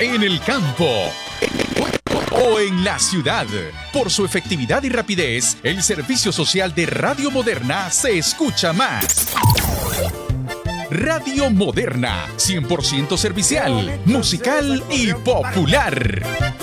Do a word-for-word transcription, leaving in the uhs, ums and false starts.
en el campo o en la ciudad. Por su efectividad y rapidez, el servicio social de Radio Moderna se escucha más. Radio Moderna, cien por ciento servicial, musical y popular.